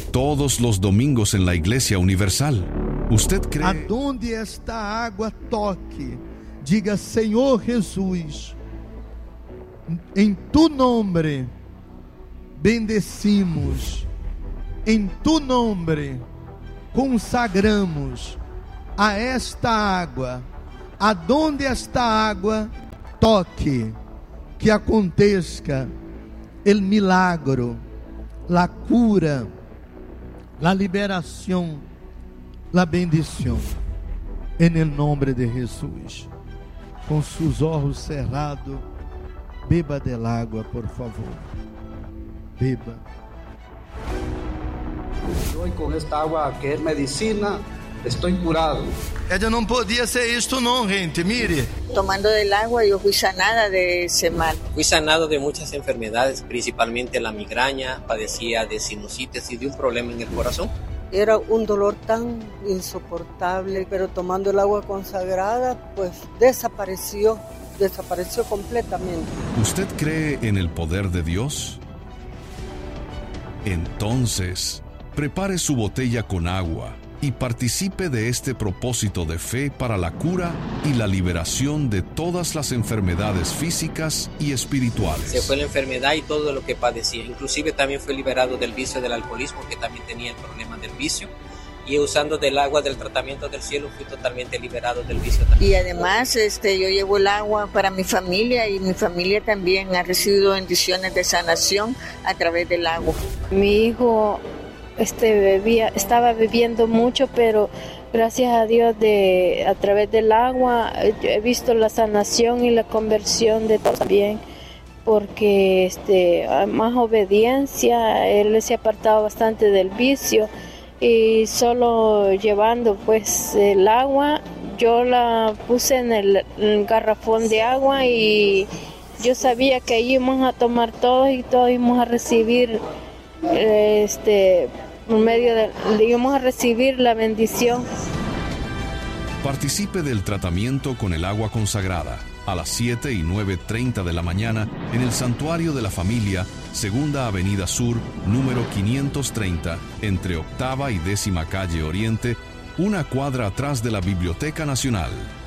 todos los domingos en la Iglesia Universal. ¿Usted cree? Aonde esta água toque, diga: Senhor Jesus, em tu nombre bendecimos, em tu nombre consagramos a esta água, aonde esta água toque, que aconteça el milagro, la cura, la liberación, la bendición, en el nombre de Jesús. Com seus olhos cerrados, beba del agua, por favor. Beba. Hoy con esta agua que es medicina, estoy curado. Ella não podia ser isto não, gente, mire. Tomando del agua yo fui sanada de ese mal. Fui sanado de muchas enfermedades, principalmente la migraña, padecía de sinusitis y de un problema en el corazón. Era un dolor tan insoportable, pero tomando el agua consagrada, pues desapareció completamente. ¿Usted cree en el poder de Dios? Entonces, prepare su botella con agua y participe de este propósito de fe para la cura y la liberación de todas las enfermedades físicas y espirituales. Se fue la enfermedad y todo lo que padecía. Inclusive también fue liberado del vicio del alcoholismo, que también tenía el problema del vicio. Y usando del agua del tratamiento del cielo fui totalmente liberado del vicio también. Y además yo llevo el agua para mi familia, y mi familia también ha recibido bendiciones de sanación a través del agua. Mi hijo estaba bebiendo mucho, pero gracias a Dios a través del agua he visto la sanación y la conversión de todos también, porque más obediencia, él se ha apartado bastante del vicio, y solo llevando pues el agua, yo la puse en el garrafón de agua, y yo sabía que ahí íbamos a tomar todos y todos íbamos a recibir por medio íbamos a recibir la bendición. Participe del tratamiento con el agua consagrada a las 7 y 9:30 de la mañana en el Santuario de la Familia, Segunda Avenida Sur, número 530, entre Octava y 10ª Calle Oriente, una cuadra atrás de la Biblioteca Nacional.